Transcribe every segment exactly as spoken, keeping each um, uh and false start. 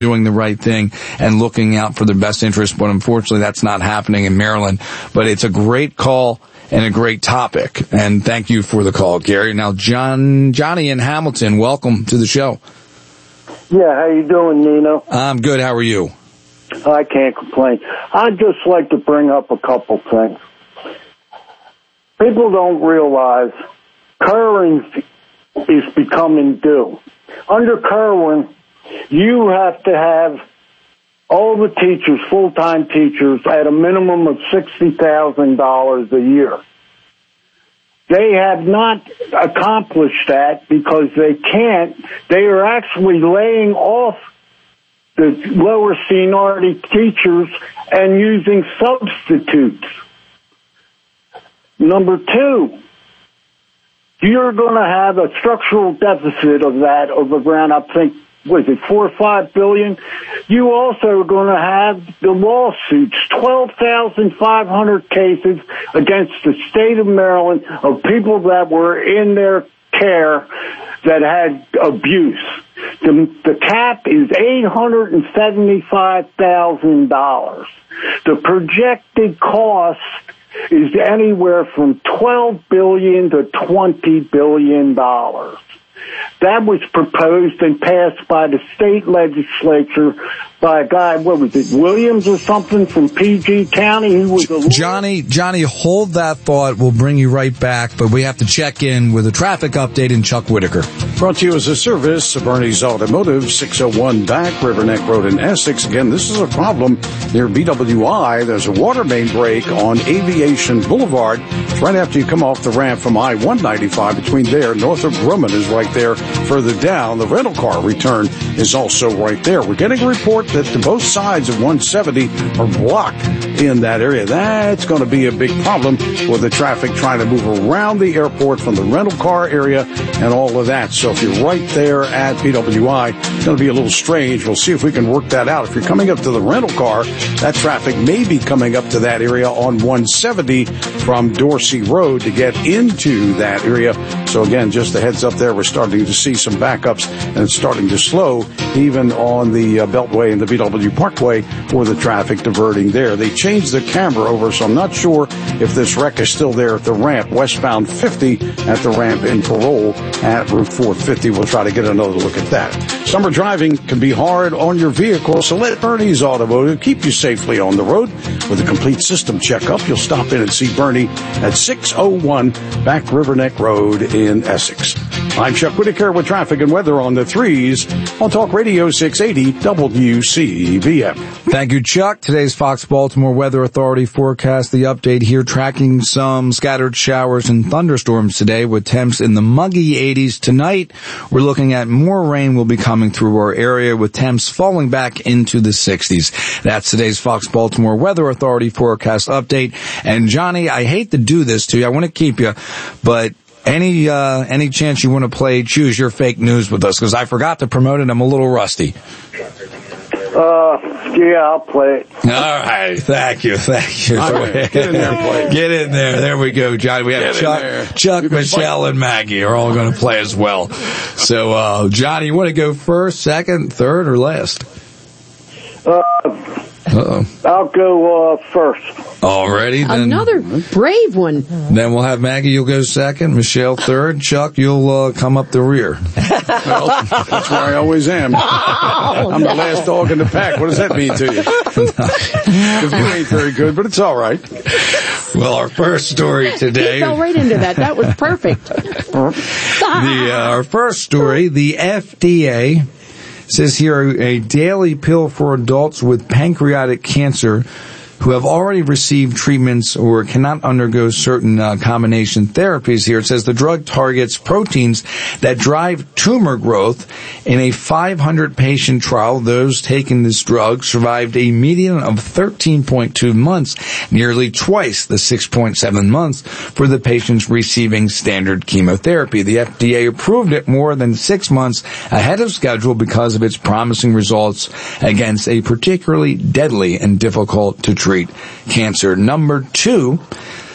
doing the right thing and looking out for their best interest, but unfortunately that's not happening in Maryland. But it's a great call and a great topic, and thank you for the call, Gary. Now, John, Johnny in Hamilton, welcome to the show. Yeah, how you doing, Nino? I'm good. How are you? I can't complain. I'd just like to bring up a couple things. People don't realize Kerwin is becoming due. Under Kerwin, you have to have all the teachers, full-time teachers, at a minimum of sixty thousand dollars a year. They have not accomplished that because they can't. They are actually laying off the lower seniority teachers and using substitutes. Number two, you're going to have a structural deficit of that of around, I think, was it four or five billion? You also are going to have the lawsuits, twelve thousand five hundred cases against the state of Maryland of people that were in their care that had abuse. The, the cap is eight hundred seventy-five thousand dollars. The projected cost is anywhere from twelve billion dollars to twenty billion dollars. That was proposed and passed by the state legislature by a guy, what was it, Williams or something from P G County? Who was a Johnny, Johnny, hold that thought. We'll bring you right back, but we have to check in with a traffic update in Chuck Whitaker. Brought to you as a service of Bernie's Automotive, six oh one Back River Neck Road in Essex. Again, this is a problem near B W I. There's a water main break on Aviation Boulevard. It's right after you come off the ramp from I one ninety-five. Between there, Northrop Grumman is right there. Further down, the rental car return is also right there. We're getting a report that the both sides of one seventy are blocked in that area. That's going to be a big problem with the traffic trying to move around the airport from the rental car area and all of that. So if you're right there at B W I, it's going to be a little strange. We'll see if we can work that out. If you're coming up to the rental car, that traffic may be coming up to that area on one seventy from Dorsey Road to get into that area. So again, just a heads up there, we're starting to see some backups and it's starting to slow even on the uh, Beltway and the B W Parkway for the traffic diverting there. They changed the camera over, so I'm not sure if this wreck is still there at the ramp, westbound fifty at the ramp in Parole at Route four fifty. We'll try to get another look at that. Summer driving can be hard on your vehicle, so let Bernie's Automotive keep you safely on the road. With a complete system checkup, you'll stop in and see Bernie at six oh one Back River Neck Road in Essex. I'm Chuck Whitaker with traffic and weather on the threes on Talk Radio six eighty W C V M. Thank you, Chuck. Today's Fox Baltimore Weather Authority forecast. The update here tracking some scattered showers and thunderstorms today with temps in the muggy eighties. Tonight, we're looking at more rain will be coming through our area with temps falling back into the sixties. That's today's Fox Baltimore Weather Authority forecast update. And Johnny, I hate to do this to you. I want to keep you, but Any uh any chance you want to play Choose Your Fake News with us? Because I forgot to promote it. I'm a little rusty. Uh, yeah, I'll play it. All right. Thank you. Thank you. Right, get in there and play it. Get in there. There we go, Johnny. We have Get Chuck, Chuck, Michelle, and Maggie are all going to play as well. So, uh, Johnny, you want to go first, second, third, or last? Uh, Uh-oh. I'll go uh, first. Alrighty, then. Another brave one. Then we'll have Maggie, you'll go second, Michelle third, Chuck, you'll uh, come up the rear. Well, that's where I always am. I'm the last dog in the pack. What does that mean to you? The view ain't very good, but it's all right. Well, our first story today. He fell right into that. That was perfect. the, uh, our first story, the F D A says here a daily pill for adults with pancreatic cancer who have already received treatments or cannot undergo certain uh, combination therapies. Here it says the drug targets proteins that drive tumor growth. In a five hundred patient trial, those taking this drug survived a median of thirteen point two months, nearly twice the six point seven months for the patients receiving standard chemotherapy. The F D A approved it more than six months ahead of schedule because of its promising results against a particularly deadly and difficult to treat cancer. Number two,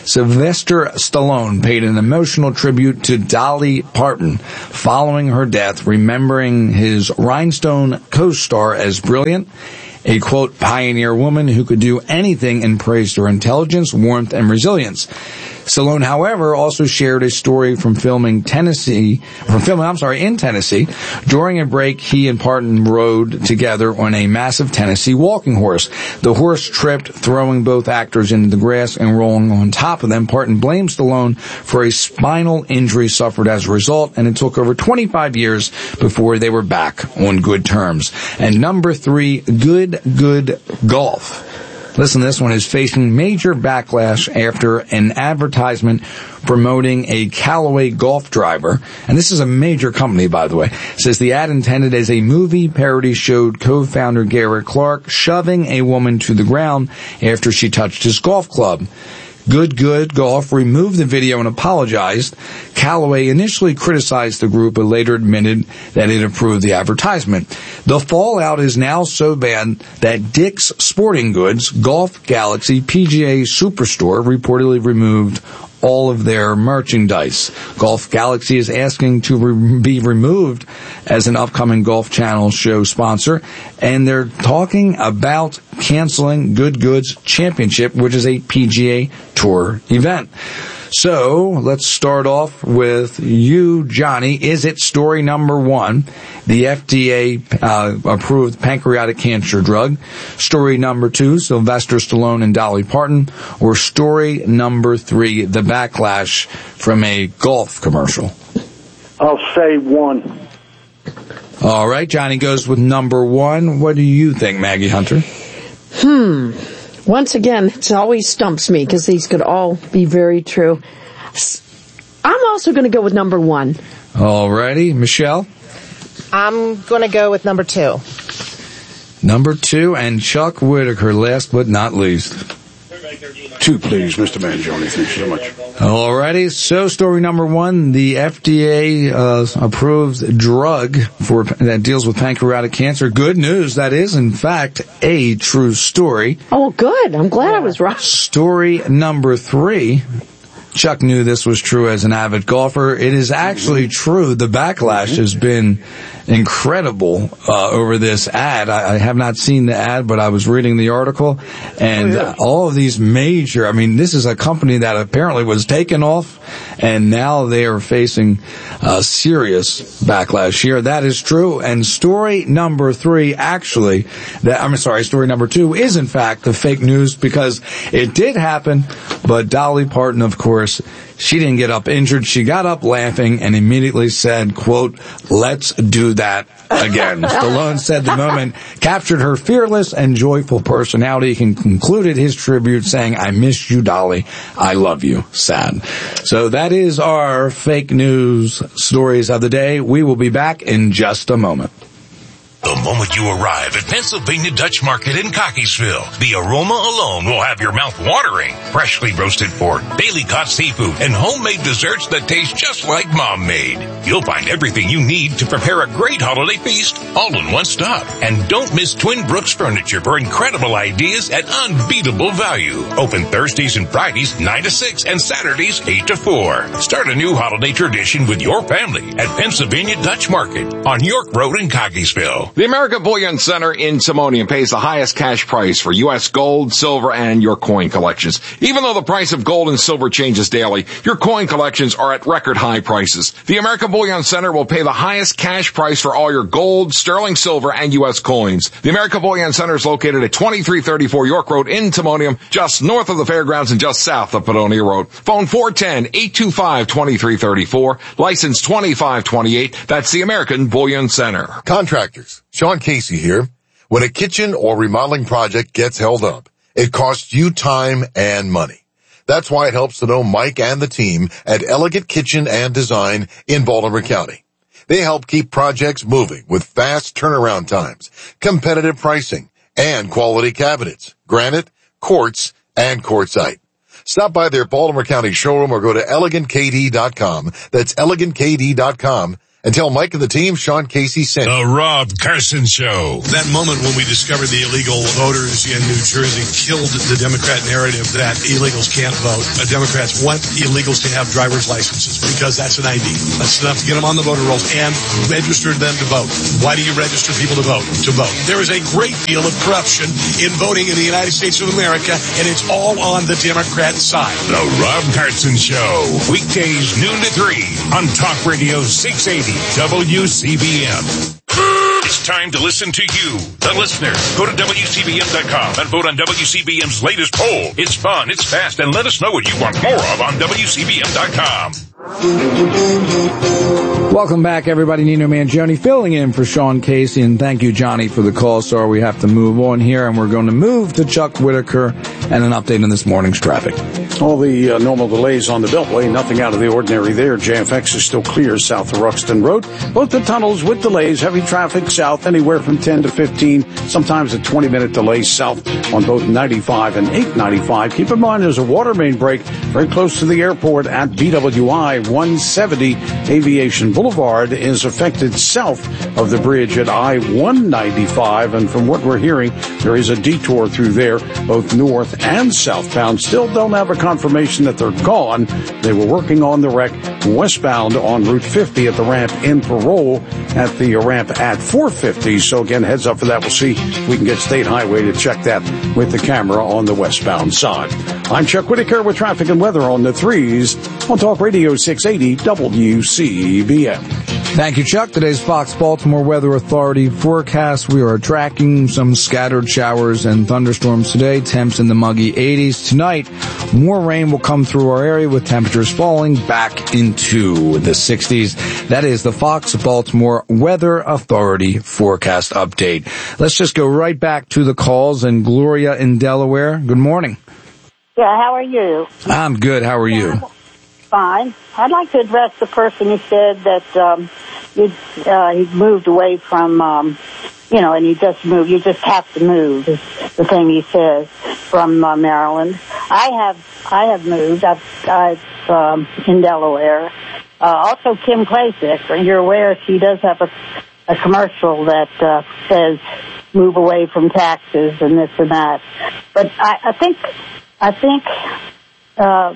Sylvester Stallone paid an emotional tribute to Dolly Parton following her death, remembering his Rhinestone co-star as brilliant, a, quote, pioneer woman who could do anything, and praised her intelligence, warmth, and resilience. Stallone, however, also shared a story from filming Tennessee, from filming, I'm sorry, in Tennessee. During a break, he and Parton rode together on a massive Tennessee walking horse. The horse tripped, throwing both actors into the grass and rolling on top of them. Parton blamed Stallone for a spinal injury suffered as a result, and it took over twenty-five years before they were back on good terms. And number three, Good Good Golf. Listen, this one is facing major backlash after an advertisement promoting a Callaway golf driver. And this is a major company, by the way. It says the ad intended as a movie parody showed co-founder Garrett Clark shoving a woman to the ground after she touched his golf club. Good Good Golf removed the video and apologized. Callaway initially criticized the group, but later admitted that it approved the advertisement. The fallout is now so bad that Dick's Sporting Goods, Golf Galaxy, P G A Superstore reportedly removed all of their merchandise. Golf Galaxy is asking to re- be removed as an upcoming Golf Channel show sponsor, and they're talking about canceling Good Goods Championship, which is a P G A Tour event. So let's start off with you, Johnny. Is it story number one, the F D A uh, approved pancreatic cancer drug? Story number two, Sylvester Stallone and Dolly Parton? Or story number three, the backlash from a golf commercial? I'll say one. All right, Johnny goes with number one. What do you think, Maggie Hunter? Hmm. Once again, it always stumps me because these could all be very true. I'm also going to go with number one. All righty. Michelle? I'm going to go with number two. Number two, and Chuck Whitaker, last but not least. Two, please, Mister Mangione. Thanks so much. All righty. So, story number one, the F D A uh, approved drug for that deals with pancreatic cancer. Good news. That is, in fact, a true story. Oh, good. I'm glad I was right. Story number three. Chuck knew this was true as an avid golfer. It is actually true. The backlash has been incredible uh, over this ad. I, I have not seen the ad, but I was reading the article, and uh, all of these major, I mean, this is a company that apparently was taken off, and now they are facing uh, serious backlash here. That is true. And story number three, actually, that I'm sorry, story number two is in fact the fake news, because it did happen, but Dolly Parton, of course, she didn't get up injured. She got up laughing and immediately said, quote, "Let's do that again." Stallone said the moment captured her fearless and joyful personality. He concluded his tribute saying, "I miss you, Dolly. I love you. Sad." So that is our fake news stories of the day. We will be back in just a moment. The moment you arrive at Pennsylvania Dutch Market in Cockeysville, the aroma alone will have your mouth watering. Freshly roasted pork, daily caught seafood, and homemade desserts that taste just like Mom made. You'll find everything you need to prepare a great holiday feast all in one stop. And don't miss Twin Brooks Furniture for incredible ideas at unbeatable value. Open Thursdays and Fridays nine to six and Saturdays eight to four. Start a new holiday tradition with your family at Pennsylvania Dutch Market on York Road in Cockeysville. The American Bullion Center in Timonium pays the highest cash price for U S gold, silver, and your coin collections. Even though the price of gold and silver changes daily, your coin collections are at record high prices. The American Bullion Center will pay the highest cash price for all your gold, sterling silver, and U S coins. The American Bullion Center is located at twenty-three thirty-four York Road in Timonium, just north of the fairgrounds and just south of Padonia Road. Phone four one zero, eight two five, two three three four, license twenty-five twenty-eight. That's the American Bullion Center. Contractors. Sean Casey here. When a kitchen or remodeling project gets held up, it costs you time and money. That's why it helps to know Mike and the team at Elegant Kitchen and Design in Baltimore County. They help keep projects moving with fast turnaround times, competitive pricing, and quality cabinets, granite, quartz, and quartzite. Stop by their Baltimore County showroom or go to elegant k d dot com. That's elegant k d dot com. and tell Mike and the team Sean Casey sent you. The Rob Carson Show. That moment when we discovered the illegal voters in New Jersey killed the Democrat narrative that illegals can't vote. Uh, Democrats want illegals to have driver's licenses because that's an I D. That's enough to get them on the voter rolls and register them to vote. Why do you register people to vote? To vote. There is a great deal of corruption in voting in the United States of America, and it's all on the Democrat side. The Rob Carson Show. Weekdays noon to three on Talk Radio six eighty W C B M. It's time to listen to you, the listener. Go to W C B M dot com and vote on W C B M's latest poll. It's fun, it's fast, and let us know what you want more of on W C B M dot com. Welcome back, everybody. Nino Mangione filling in for Sean Casey, and thank you, Johnny, for the call. Sorry we have to move on here, and we're going to move to Chuck Whitaker and an update on this morning's traffic. All the uh, normal delays on the Beltway, nothing out of the ordinary there. J F X is still clear south of Ruxton Road. Both the tunnels with delays, heavy traffic south, anywhere from ten to fifteen, sometimes a twenty-minute delay south on both ninety-five and eight ninety-five. Keep in mind there's a water main break very close to the airport at B W I one seventy. Aviation Boulevard is affected south of the bridge at I one ninety-five, and from what we're hearing, there is a detour through there, both north and southbound. Still don't have a confirmation that they're gone. They were working on the wreck westbound on Route fifty at the ramp in Parole, at the ramp at four fifty. So again, heads up for that. We'll see if we can get State Highway to check that with the camera on the westbound side. I'm Chuck Whitaker with traffic and weather on the threes on Talk Radio six eighty W C B M. Thank you, Chuck. Today's Fox Baltimore Weather Authority forecast. We are tracking some scattered showers and thunderstorms today. Temps in the muggy eighties. Tonight, more rain will come through our area with temperatures falling back into the sixties. That is the Fox Baltimore Weather Authority forecast update. Let's just go right back to the calls. And Gloria in Delaware, good morning. Yeah, how are you? I'm good. How are you? Fine. I'd like to address the person who said that um, you'd, uh, he moved away from, um, you know, and you just move. You just have to move. Is the thing he says from uh, Maryland. I have, I have moved. I've, I've um, in Delaware. Uh, also, Kim Klacik. You're aware she does have a, a commercial that uh, says "move away from taxes" and this and that. But I, I think, I think uh,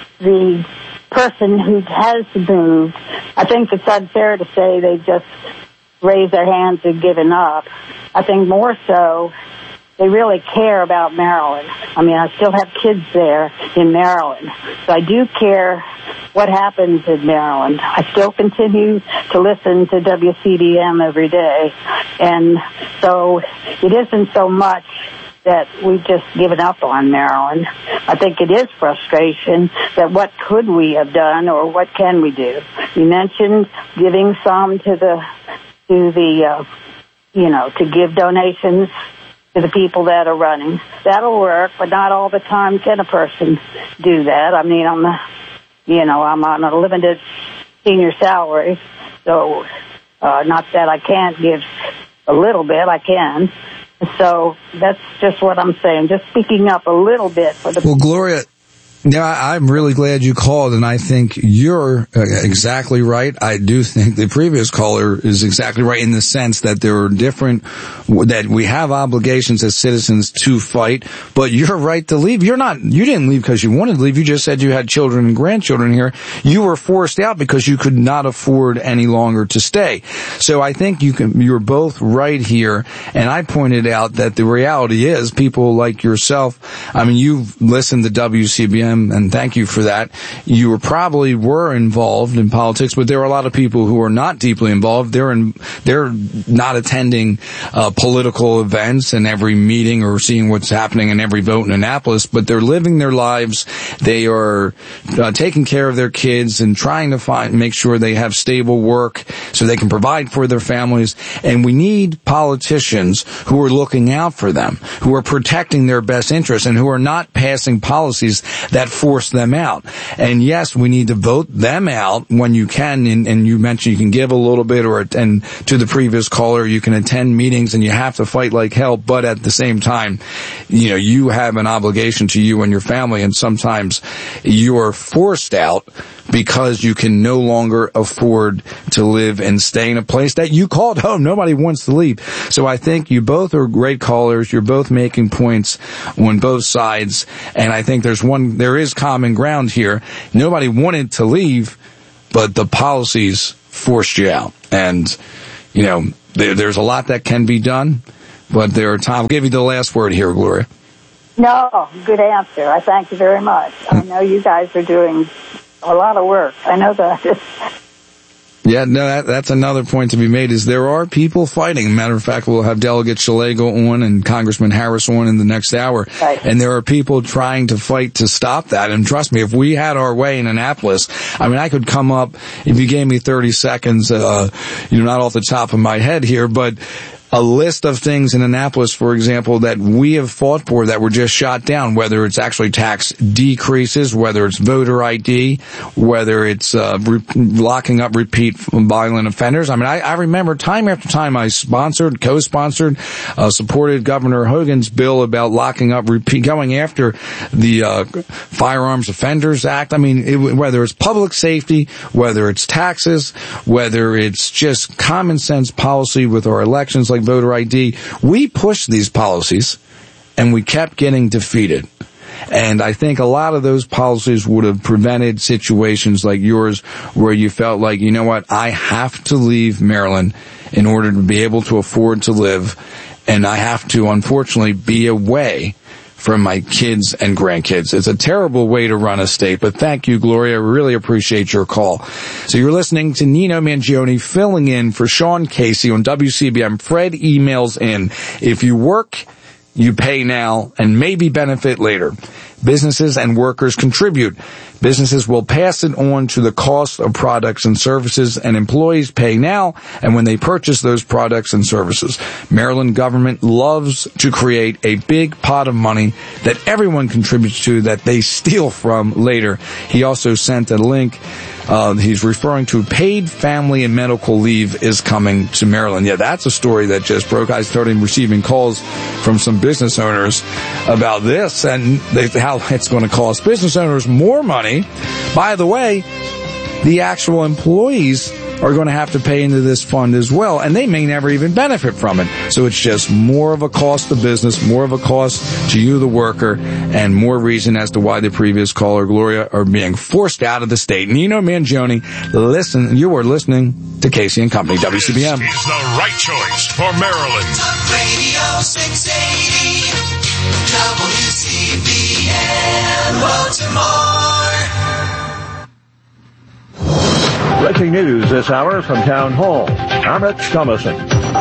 the person who has moved, I think it's unfair to say they just raised their hands and given up. I think more so they really care about Maryland. I mean, I still have kids there in Maryland, so I do care what happens in Maryland. I still continue to listen to W C B M every day, and so it isn't so much that we've just given up on Maryland. I think it is frustration that what could we have done or what can we do? You mentioned giving some to the, to the, uh, you know, to give donations to the people that are running. That'll work, but not all the time can a person do that. I mean, I'm, a, you know, I'm on a limited senior salary, so uh, not that I can't give a little bit, I can. So that's just what I'm saying, just speaking up a little bit for the... Well, Gloria, yeah, I'm really glad you called, and I think you're exactly right. I do think the previous caller is exactly right in the sense that there are different, that we have obligations as citizens to fight, but you're right to leave. You're not, you didn't leave because you wanted to leave. You just said you had children and grandchildren here. You were forced out because you could not afford any longer to stay. So I think you can, you're both right here, and I pointed out that the reality is people like yourself, I mean, you've listened to W C B M, and thank you for that. You were probably were involved in politics, but there are a lot of people who are not deeply involved. They're in, they're not attending uh, political events and every meeting or seeing what's happening in every vote in Annapolis, but they're living their lives. They are uh, taking care of their kids and trying to find, make sure they have stable work so they can provide for their families. And we need politicians who are looking out for them, who are protecting their best interests, and who are not passing policies that force them out. And yes, we need to vote them out when you can, and, and you mentioned you can give a little bit, or and to the previous caller, you can attend meetings and you have to fight like hell, but at the same time, you know, you have an obligation to you and your family, and sometimes you are forced out because you can no longer afford to live and stay in a place that you called home. Nobody wants to leave. So I think you both are great callers. You're both making points on both sides. And I think there's one, there is common ground here. Nobody wanted to leave, but the policies forced you out. And, you know, there, there's a lot that can be done, but there are times. I'll give you the last word here, Gloria. No, good answer. I thank you very much. I know you guys are doing a lot of work. I know that. Yeah, no, that, that's another point to be made, is there are people fighting. Matter of fact, we'll have Delegate Szeligo on and Congressman Harris on in the next hour. Right. And there are people trying to fight to stop that. And trust me, if we had our way in Annapolis, I mean, I could come up, if you gave me thirty seconds, uh, you know, not off the top of my head here, but a list of things in Annapolis, for example, that we have fought for that were just shot down, whether it's actually tax decreases, whether it's voter I D, whether it's uh, re- locking up repeat violent offenders. I mean, I, I remember time after time I sponsored, co-sponsored, uh, supported Governor Hogan's bill about locking up repeat, going after the uh, Firearms Offenders Act. I mean, it, whether it's public safety, whether it's taxes, whether it's just common sense policy with our elections like voter I D, we pushed these policies and we kept getting defeated. And I think a lot of those policies would have prevented situations like yours where you felt like, you know what, I have to leave Maryland in order to be able to afford to live, and I have to, unfortunately, be away from my kids and grandkids. It's a terrible way to run a state, but thank you, Gloria. I really appreciate your call. So you're listening to Nino Mangione filling in for Sean Casey on W C B M. Fred emails in, if you work, you pay now and maybe benefit later. Businesses and workers contribute. Businesses will pass it on to the cost of products and services, and employees pay now and when they purchase those products and services. Maryland government loves to create a big pot of money that everyone contributes to that they steal from later. He also sent a link. Uh, he's referring to paid family and medical leave is coming to Maryland. Yeah, that's a story that just broke. I started receiving calls from some business owners about this and they, how it's going to cost business owners more money. By the way, the actual employees are going to have to pay into this fund as well, and they may never even benefit from it. So it's just more of a cost to business, more of a cost to you, the worker, and more reason as to why the previous caller, Gloria, are being forced out of the state. Nino Mangione, listen, you are listening to Casey and Company, W C B M. This is the right choice for Maryland. Talk Radio six eighty, W C B M, Baltimore. Breaking news this hour from Town Hall. I'm Rich Thomason.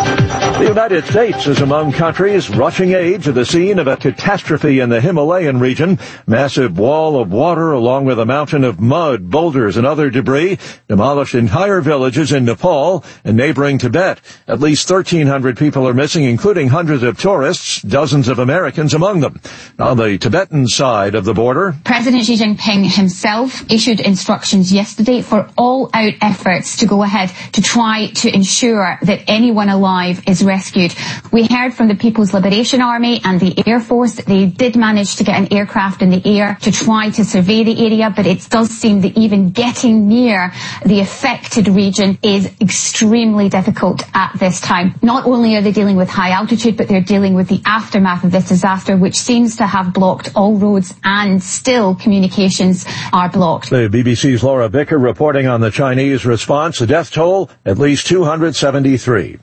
The United States is among countries rushing aid to the scene of a catastrophe in the Himalayan region. Massive wall of water along with a mountain of mud, boulders, and other debris demolished entire villages in Nepal and neighboring Tibet. At least thirteen hundred people are missing, including hundreds of tourists, dozens of Americans among them. On the Tibetan side of the border, President Xi Jinping himself issued instructions yesterday for all-out efforts to go ahead to try to ensure that anyone alive is rescued. We heard from the People's Liberation Army and the Air Force. They did manage to get an aircraft in the air to try to survey the area, but it does seem that even getting near the affected region is extremely difficult at this time. Not only are they dealing with high altitude, but they're dealing with the aftermath of this disaster, which seems to have blocked all roads, and still communications are blocked. The B B C's Laura Bicker reporting on the Chinese response. The death toll, at least two hundred seventy-three.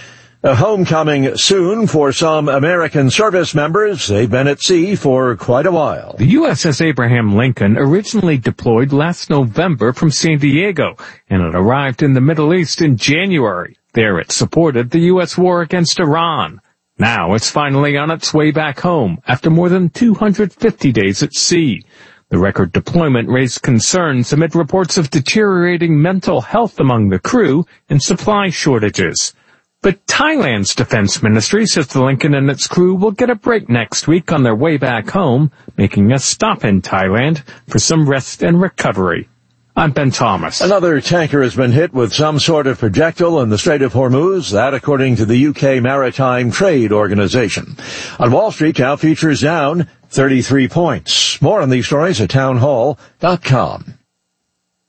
A homecoming soon for some American service members. They've been at sea for quite a while. The U S S Abraham Lincoln originally deployed last November from San Diego, and it arrived in the Middle East in January. There it supported the U S war against Iran. Now it's finally on its way back home after more than two hundred fifty days at sea. The record deployment raised concerns amid reports of deteriorating mental health among the crew and supply shortages. But Thailand's defense ministry says the Lincoln and its crew will get a break next week on their way back home, making a stop in Thailand for some rest and recovery. I'm Ben Thomas. Another tanker has been hit with some sort of projectile in the Strait of Hormuz, that according to the U K Maritime Trade Organization. On Wall Street, Dow futures down thirty-three points. More on these stories at townhall dot com.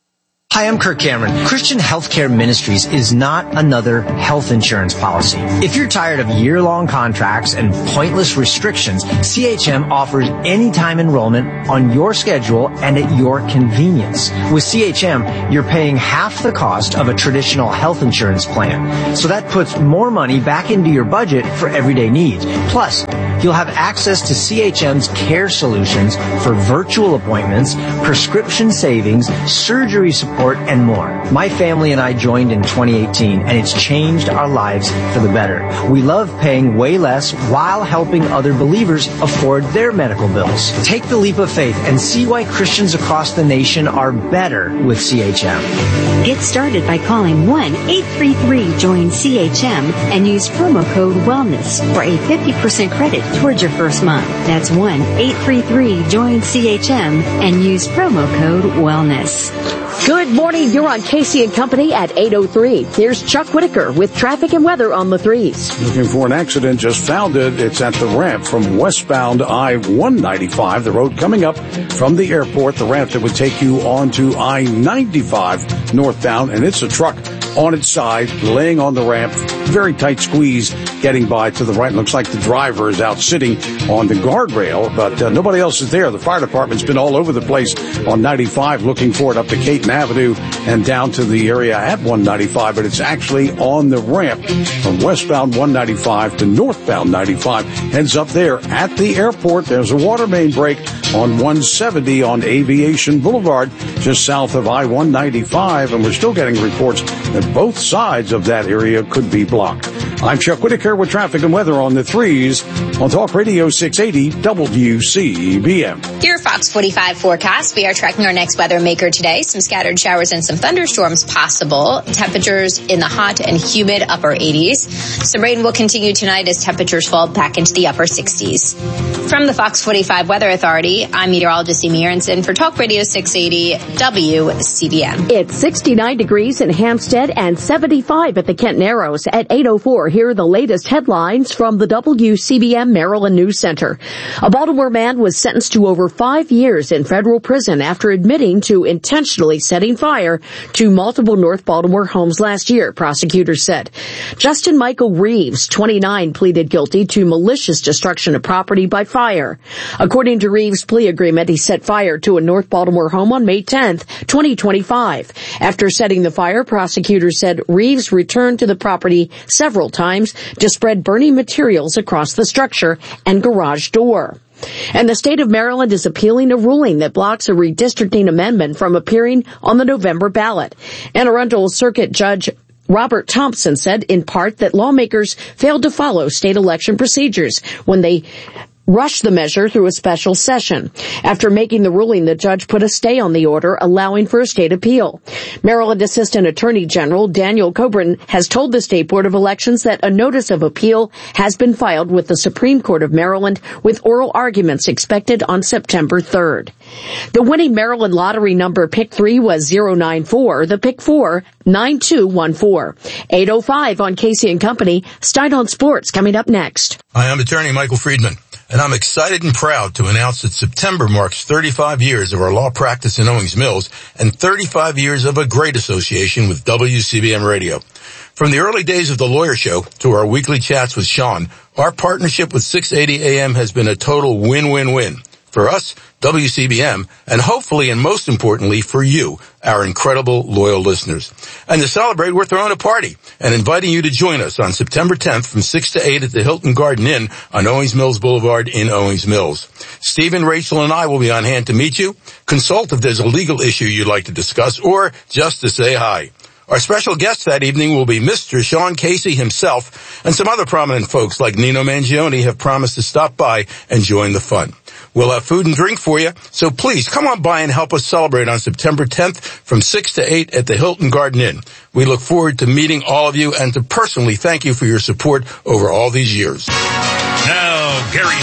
Hi, I'm Kirk Cameron. Christian Healthcare Ministries is not another health insurance policy. If you're tired of year-long contracts and pointless restrictions, C H M offers anytime enrollment on your schedule and at your convenience. With C H M, you're paying half the cost of a traditional health insurance plan. So that puts more money back into your budget for everyday needs. Plus, you'll have access to C H M's care solutions for virtual appointments, prescription savings, surgery support, and more. My family and I joined in twenty eighteen, and it's changed our lives for the better. We love paying way less while helping other believers afford their medical bills. Take the leap of faith and see why Christians across the nation are better with C H M. Get started by calling one eight three three join C H M and use promo code WELLNESS for a fifty percent credit towards your first month. That's one eight three three join C H M and use promo code WELLNESS. Good morning. You're on Casey and Company at eight oh three. Here's Chuck Whitaker with traffic and weather on the threes. Looking for an accident, just found it. It's at the ramp from westbound I one ninety-five, the road coming up from the airport, the ramp that would take you onto I ninety-five northbound, and it's a truck on its side, laying on the ramp. Very tight squeeze getting by to the right. Looks like the driver is out sitting on the guardrail, but uh, nobody else is there. The fire department's been all over the place on ninety-five looking for it up to Caton Avenue and down to the area at one ninety-five, but it's actually on the ramp from westbound one ninety-five to northbound ninety-five. Heads up there at the airport. There's a water main break on one seventy on Aviation Boulevard, just south of I one ninety-five, and we're still getting reports that both sides of that area could be blocked. I'm Chuck Whitaker with traffic and weather on the threes on Talk Radio six eighty W C B M. Your Fox forty-five forecast. We are tracking our next weather maker today. Some scattered showers and some thunderstorms possible. Temperatures in the hot and humid upper eighties. Some rain will continue tonight as temperatures fall back into the upper sixties. From the Fox forty-five Weather Authority, I'm meteorologist Amy Aronson for Talk Radio six eighty W C B M. It's sixty-nine degrees in Hampstead and seventy-five at the Kent Narrows. At eight oh four, here are the latest headlines from the W C B M Maryland News Center. A Baltimore man was sentenced to over five years in federal prison after admitting to intentionally setting fire to multiple North Baltimore homes last year, prosecutors said. Justin Michael Reeves, twenty-nine, pleaded guilty to malicious destruction of property by fire. According to Reeves' plea agreement, he set fire to a North Baltimore home on May tenth, twenty twenty-five. After setting the fire, prosecutors said Reeves returned to the property several times to spread burning materials across the structure and garage door. And the state of Maryland is appealing a ruling that blocks a redistricting amendment from appearing on the November ballot. Anne Arundel Circuit Judge Robert Thompson said in part that lawmakers failed to follow state election procedures when they rushed the measure through a special session. After making the ruling, the judge put a stay on the order, allowing for a state appeal. Maryland Assistant Attorney General Daniel Coburn has told the State Board of Elections that a notice of appeal has been filed with the Supreme Court of Maryland, with oral arguments expected on September third. The winning Maryland lottery number pick three was zero nine four, the pick four, nine two one four. eight oh five on Casey and Company. Stein on Sports coming up next. Hi, I'm attorney Michael Friedman, and I'm excited and proud to announce that September marks thirty-five years of our law practice in Owings Mills and thirty-five years of a great association with W C B M Radio. From the early days of the Lawyer Show to our weekly chats with Sean, our partnership with six eighty A M has been a total win-win-win. For us, W C B M, and hopefully and most importantly for you, our incredible loyal listeners. And to celebrate, we're throwing a party and inviting you to join us on September tenth from six to eight at the Hilton Garden Inn on Owings Mills Boulevard in Owings Mills. Stephen, Rachel, and I will be on hand to meet you, consult if there's a legal issue you'd like to discuss, or just to say hi. Our special guest that evening will be Mister Sean Casey himself, and some other prominent folks like Nino Mangione have promised to stop by and join the fun. We'll have food and drink for you, so please come on by and help us celebrate on September tenth from six to eight at the Hilton Garden Inn. We look forward to meeting all of you and to personally thank you for your support over all these years. Now, Gary Stein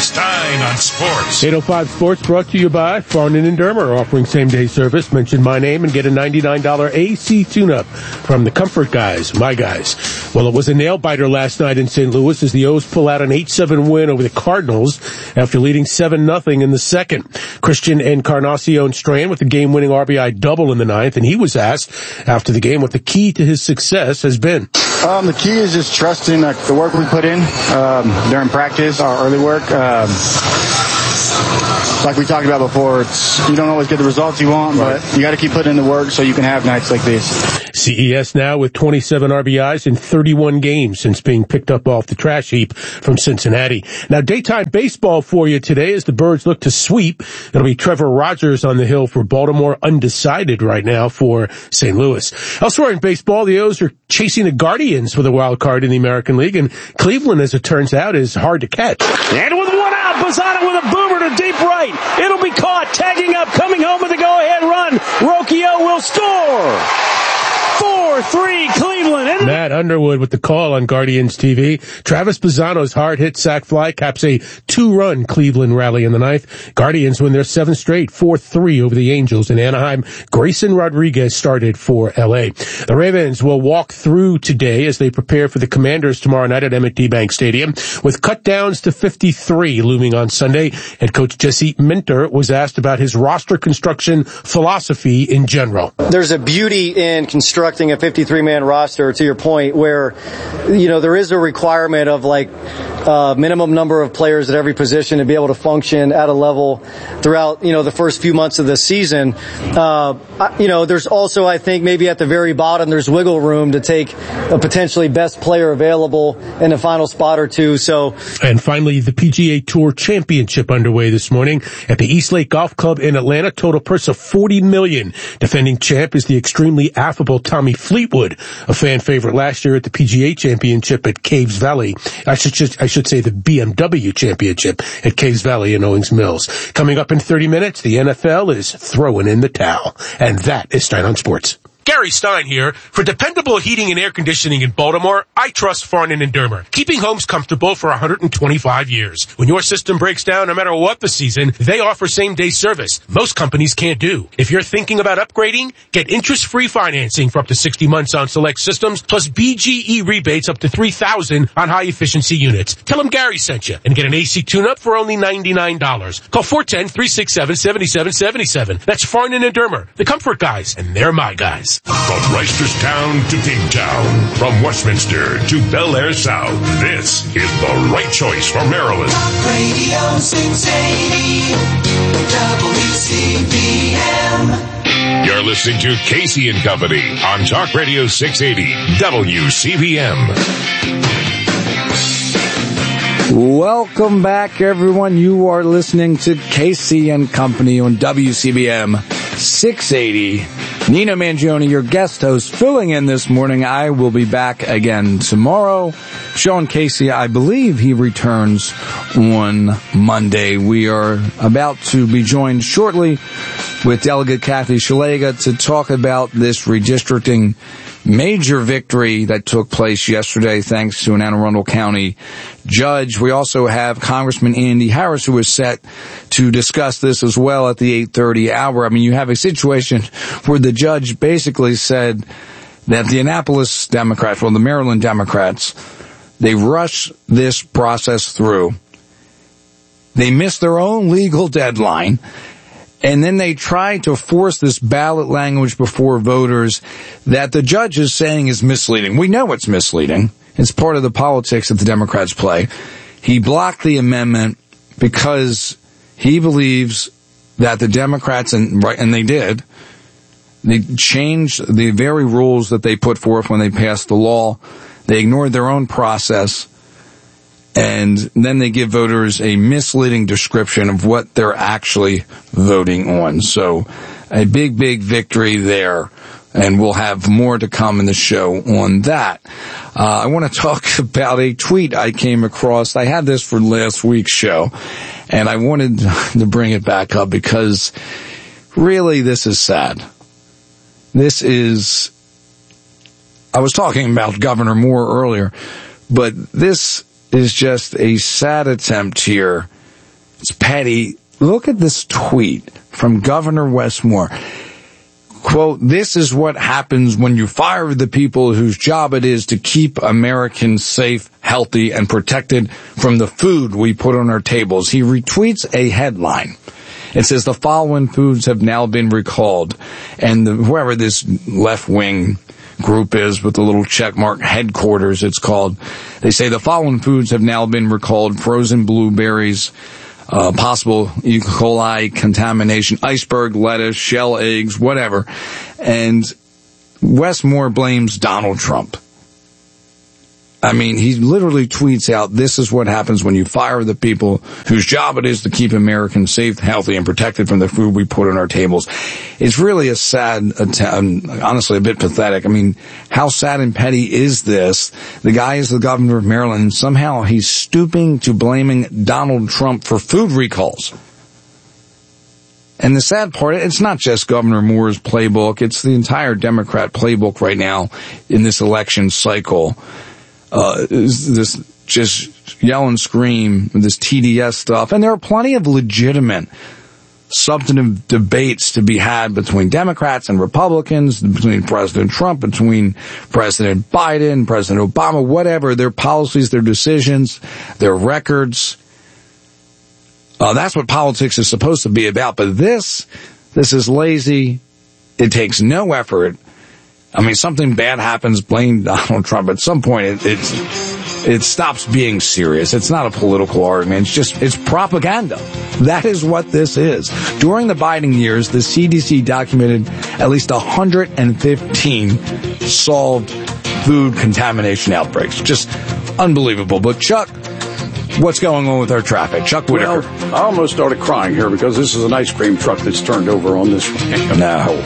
nine on sports. eight oh five Sports brought to you by Farnan and Dermer, offering same-day service. Mention my name and get a ninety-nine dollars A C tune-up from the Comfort Guys, my guys. Well, it was a nail-biter last night in Saint Louis as the O's pull out an eight seven win over the Cardinals after leading seven nothing in the second. Christian Encarnacion Strand with the game-winning R B I double in the ninth, and he was asked after the game what the key to his success has been. Um, the key is just trusting like, the work we put in um, during practice, our early work. Um, like we talked about before, it's, you don't always get the results you want, but you got to keep putting in the work so you can have nights like this. C E S now with twenty-seven R B Is in thirty-one games since being picked up off the trash heap from Cincinnati. Now, daytime baseball for you today as the Birds look to sweep. It'll be Trevor Rogers on the hill for Baltimore, undecided right now for Saint Louis. Elsewhere in baseball, the O's are chasing the Guardians for the wild card in the American League, and Cleveland, as it turns out, is hard to catch. And with one out, Bazzano with a boomer to deep right. It'll be caught, tagging up, coming home with a go-ahead run. Rocchio will score. four three Cleveland. And Matt Underwood with the call on Guardians T V. Travis Bazzano's hard-hit sac fly caps a two-run Cleveland rally in the ninth. Guardians win their seventh straight, four three over the Angels in Anaheim. Grayson Rodriguez started for L A. The Ravens will walk through today as they prepare for the Commanders tomorrow night at M and T Bank Stadium, with cut-downs to fifty-three looming on Sunday. Head coach Jesse Minter was asked about his roster construction philosophy in general. There's a beauty in constructing a fifty-three man roster, to your point, where, you know, there is a requirement of like uh minimum number of players at every position to be able to function at a level throughout, you know, the first few months of the season. Uh, you know, there's also, I think, maybe at the very bottom, there's wiggle room to take a potentially best player available in the final spot or two. So, and finally, the P G A Tour Championship underway this morning at the East Lake Golf Club in Atlanta. Total purse of forty million dollars. Defending champ is the extremely affable Tommy Fleetwood, a fan favorite last year at the P G A Championship at Caves Valley. I should, I should say the B M W Championship at Caves Valley in Owings Mills. Coming up in thirty minutes, the N F L is throwing in the towel. And that is Stein on Sports. Gary Stein here. For dependable heating and air conditioning in Baltimore, I trust Farnan and Dermer, keeping homes comfortable for one hundred twenty-five years. When your system breaks down, no matter what the season, they offer same-day service. Most companies can't do. If you're thinking about upgrading, get interest-free financing for up to sixty months on select systems, plus B G E rebates up to three thousand dollars on high-efficiency units. Tell them Gary sent you and get an A C tune-up for only ninety-nine dollars. Call four one zero, three six seven, seven seven seven seven. That's Farnan and Dermer, the Comfort Guys, and they're my guys. From Reisterstown to Kingstown, from Westminster to Bel Air South, this is the right choice for Maryland. Radio six eighty W C B M. You're listening to Casey and Company on Talk Radio six eighty W C B M. Welcome back, everyone. You are listening to Casey and Company on W C B M six eighty. Nino Mangione, your guest host, filling in this morning. I will be back again tomorrow. Sean Casey, I believe he returns on Monday. We are about to be joined shortly with Delegate Kathy Szeliga to talk about this redistricting major victory that took place yesterday thanks to an Anne Arundel County judge. We also have Congressman Andy Harris, who is set to discuss this as well at the eight thirty hour. I mean, you have a situation where the judge basically said that the Annapolis Democrats, well, the Maryland Democrats, they rush this process through. They miss their own legal deadline. And then they try to force this ballot language before voters that the judge is saying is misleading. We know it's misleading. It's part of the politics that the Democrats play. He blocked the amendment because he believes that the Democrats, and right, and they did, they changed the very rules that they put forth when they passed the law. They ignored their own process. And then they give voters a misleading description of what they're actually voting on. So a big, big victory there. And we'll have more to come in the show on that. Uh, I want to talk about a tweet I came across. I had this for last week's show, and I wanted to bring it back up because really this is sad. This is, I was talking about Governor Moore earlier, but this is just a sad attempt here It's petty. Look at this tweet from Governor Wes Moore. Quote, this is what happens when you fire the people whose job it is to keep Americans safe, healthy, and protected from the food we put on our tables. He retweets a headline. It says the following foods have now been recalled. And the, whoever this left-wing group is with the little check mark, headquarters it's called, they say the following foods have now been recalled: frozen blueberries, Uh, possible E. coli contamination, iceberg lettuce, shell eggs, whatever. And Wes Moore blames Donald Trump. I mean, he literally tweets out, this is what happens when you fire the people whose job it is to keep Americans safe, healthy, and protected from the food we put on our tables. It's really a sad, honestly, a bit pathetic. I mean, how sad and petty is this? The guy is the governor of Maryland, and somehow he's stooping to blaming Donald Trump for food recalls. And the sad part, it's not just Governor Moore's playbook, it's the entire Democrat playbook right now in this election cycle. Uh, this just yell and scream, this T D S stuff. And there are plenty of legitimate substantive debates to be had between Democrats and Republicans, between President Trump, between President Biden, President Obama, whatever, their policies, their decisions, their records. Uh, that's what politics is supposed to be about. But this, this is lazy. It takes no effort. I mean, something bad happens, blame Donald Trump. At some point, it, it's, it stops being serious. It's not a political argument. It's just, it's propaganda. That is what this is. During the Biden years, the C D C documented at least one hundred fifteen solved food contamination outbreaks. Just unbelievable. But Chuck, what's going on with our traffic? Chuck Whitaker. Well, I almost started crying here because this is an ice cream truck that's turned over on this one.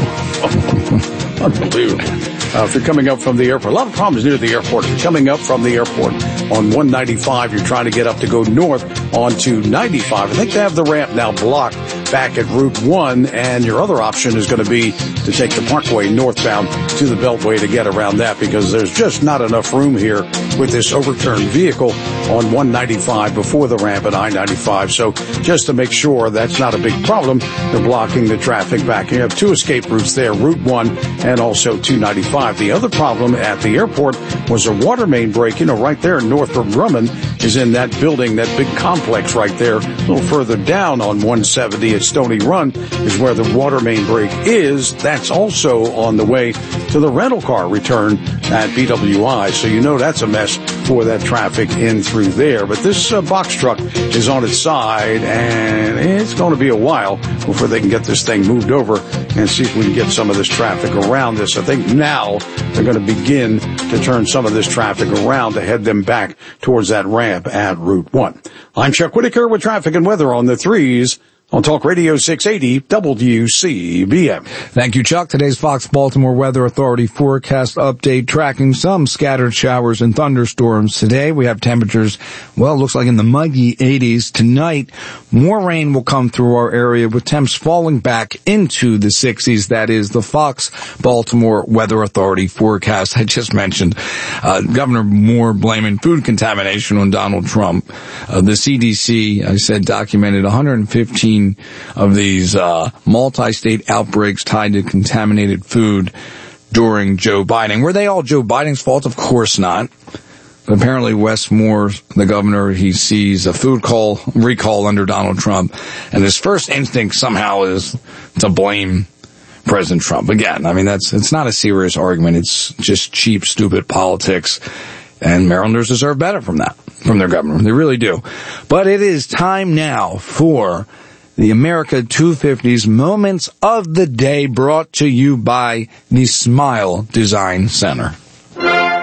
No. Unbelievable. Uh, if you're coming up from the airport, a lot of problems near the airport. If you're coming up from the airport on one ninety-five, you're trying to get up to go north onto ninety-five. I think they have the ramp now blocked back at Route one, and your other option is going to be to take the Parkway northbound to the Beltway to get around that, because there's just not enough room here with this overturned vehicle on one ninety-five before the ramp at I ninety-five. So just to make sure that's not a big problem, they're blocking the traffic back. You have two escape routes there, Route one and also two ninety-five. The other problem at the airport was a water main break. You know, right there in Northrop Grumman is in that building, that big complex right there. A little further down on one seventy at Stony Run is where the water main break is. That's also on the way to the rental car return at B W I. So you know that's a mess for that traffic in through there. But this uh, box truck is on its side, and it's going to be a while before they can get this thing moved over and see if we can get some of this traffic around this. I think now they're going to begin to turn some of this traffic around to head them back towards that ramp at Route one. I'm Chuck Whitaker with traffic and weather on the threes on Talk Radio six eighty W C B M. Thank you, Chuck. Today's Fox Baltimore Weather Authority forecast update tracking some scattered showers and thunderstorms. Today we have temperatures, well, looks like in the muggy eighties. Tonight, more rain will come through our area with temps falling back into the sixties. That is the Fox Baltimore Weather Authority forecast I just mentioned. Uh, Governor Moore blaming food contamination on Donald Trump. Uh, the C D C, I said, documented one hundred fifteen of these uh multi-state outbreaks tied to contaminated food during Joe Biden. Were they all Joe Biden's fault? Of course not. But apparently Wes Moore, the governor, he sees a food call recall under Donald Trump, and his first instinct somehow is to blame President Trump. Again, I mean, that's it's not a serious argument. It's just cheap, stupid politics. And Marylanders deserve better from that, from their governor. They really do. But it is time now for the America two fifty's Moments of the Day, brought to you by the Smile Design Center.